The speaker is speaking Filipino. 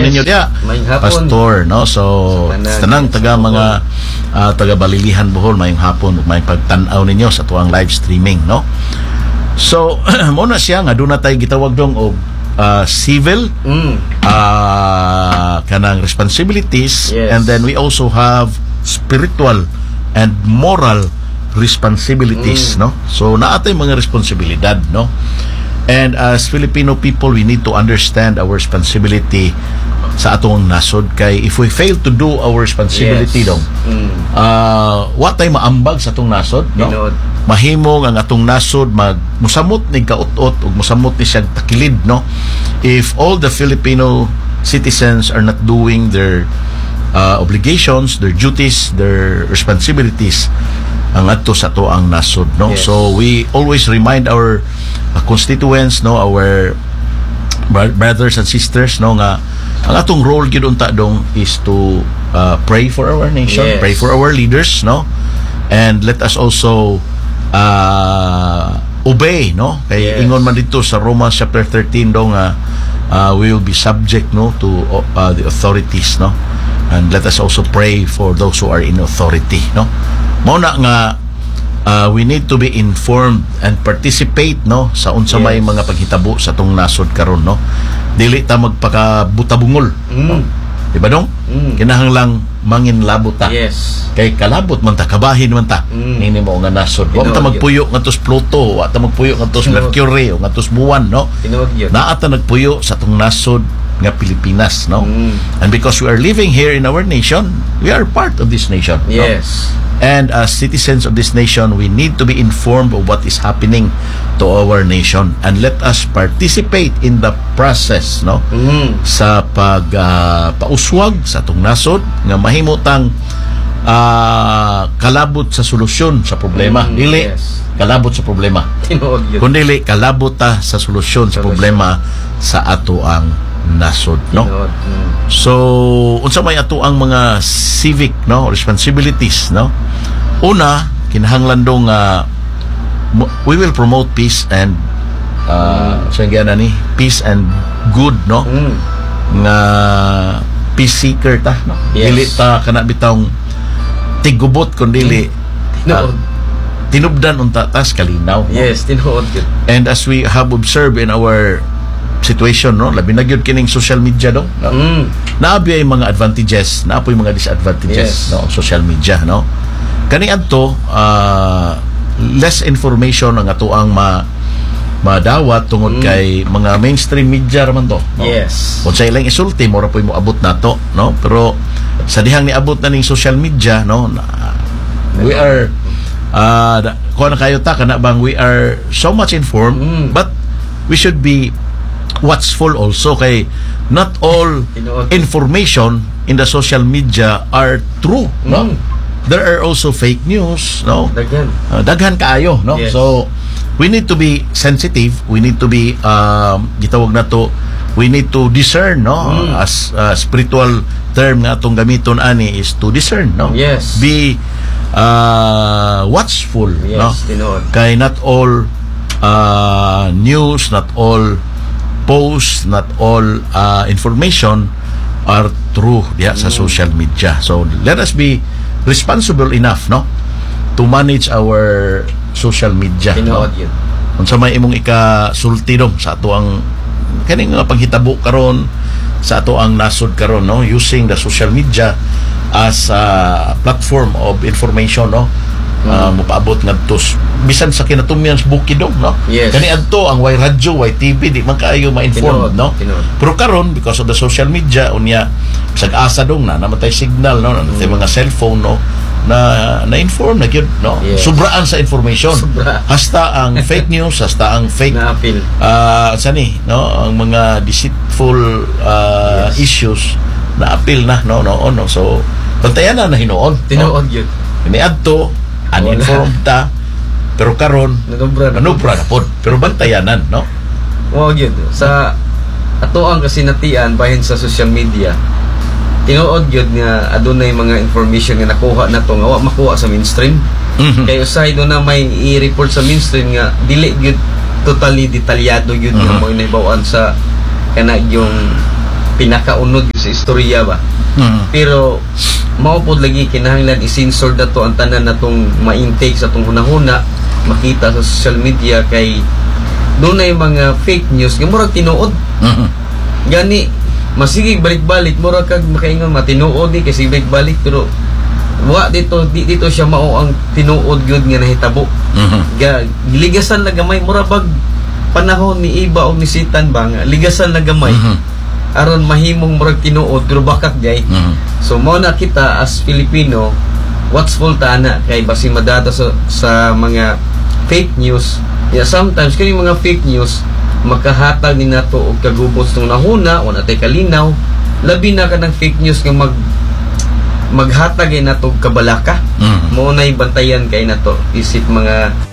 ninyo diya, pastor, no? So tanang taga mga taga Balilihan Bohol, mayong hapon ug may pagtan-aw ninyo sa tuang live streaming, no? So mo na siya nga doon na tayo gitawag dong og civil kanang responsibilities, and then we also have spiritual and moral responsibilities, no? So naatay mga responsibilidad, no? And as Filipino people, we need to understand our responsibility sa atong nasod, kay if we fail to do our responsibility dong wa tay maambag sa atong nasod, no? Mahimong ang atong nasod musamot ni kaut-ot ug musamot ni siyang takilid, no? If all the Filipino citizens are not doing their obligations, their duties, their responsibilities ang adto sa to ang nasod, no? So we always remind our constituents, no, our brothers and sisters, no, nga ang atong role gyud unta dong is to pray for our nation, pray for our leaders, no? And let us also obey, no? Kay ingon man dito sa Romans chapter 13 dong we will be subject, no, to the authorities, no? And let us also pray for those who are in authority, no? Mao na nga we need to be informed and participate, no, sa unsa may mga paghitabo sa tong nasod karon, no? Dili ta magpakabutabungol, no? Di ba dong? Kinahanglang manginlabot ta. Kay kalabot man ta, kabahin man ta. Ini mo nga nasod. Wa ta magpuyo ngadtos Pluto, wa ta magpuyo ngadtos Mercury o ngadtos buwan, no? Naa ta nagpuyo sa tong nasod nga Pilipinas, no? And because we are living here in our nation, we are part of this nation, no? And as citizens of this nation, we need to be informed of what is happening to our nation, and let us participate in the process, no? Sa pauswag sa atong nasod nga mahimutang kalabot sa solusyon sa problema. Dili kalabot sa problema, kundi kalabot ta sa solusyon sa problema sa ato ang nasod, no? So unsa may ato ang mga civic, no, responsibilities, no? Una, kinahanglan dong we will promote peace and peace and good, no? Nga peace seeker ta, no? Dili ta kana bitawng tigubot kundi tinubdan unta tas kalinaw, no? Tinuod gyud. And as we have observed in our situation, no, labi na gyud kining social media dong, no? Naabi ay mga advantages, naapoy mga disadvantages, no, social media, no? Kani adto less information ang ato ang madawat tungod kay mga mainstream media raman to, no? Kung sa ilang isulti mo ra poy mo abot nato, no? Pero sa dihang ni abot na ning social media, no, we are kuan kayo ta kana bang we are so much informed, but we should be watchful also, kay not all information in the social media are true, no? There are also fake news, no? Daghan kaayo, no? So we need to be sensitive, we need to be gitawag na to, we need to discern, no? As spiritual term nga atong gamiton ani is to discern, no? Be watchful, no? Kay not all news, not all posts, not all information are true sa social media. So let us be responsible enough, no, to manage our social media, no? Unsa may imong ikasulti dong sa ato ang kaning paghitabo karon sa ato ang nasod karon, no, using the social media as a platform of information, no? Mupaabot ngadtos bisan sa kinatumyan sa bukid dong, no? Kani adto ang way radyo, way TV, di man kaayo ma-inform, no? Pero karon because of the social media unya sag-asa dong na namatay signal, no, namatay mga cellphone, no, na-inform na gyud, no? Sobraan sa information. Hasta ang fake news, hasta ang fake sani, no, ang mga deceitful issues na appeal na, no. So bantayan na hinuon, tinuod gyud. Ini adto uninformed ta, pero karon manubra na pod, pero bantayanan, no? Gyud sa ato ang kasinatian bahin sa social media, tinuod gyud nga adunay mga information nga nakuha nato nga wa makuha sa mainstream. Kay usay do na may i-report sa mainstream nga dili gyud totally detalyado gyud nga mo inibawaan sa kana yung pinakaunod sa istorya ba. Pero maupod lagi kinahanglan i-censor na to ang tanan na tong ma-intake sa tong hunahuna makita sa social media kay doon na yung mga fake news nga murag tinuod. Gani masigig balik-balik murag kag makaingon matinuod ni kasi balik-balik pero dito siya mao ang tinuod gyud nga nahitabo. Ligasan na gamay murag bag panahon ni Iba o ni Sitan ba nga ligasan na gamay. Aron mahimong murag tinuod pero bakak gay. So mo na kita as Filipino watchful ta na kay basi madata sa mga fake news. Yeah, sometimes kay mga fake news makahatag ni nato og kagubot ng nahuna o natay kalinaw labi na kanang fake news nga maghatag ay nato og kabalaka. Mo nay bantayan kay nato isip mga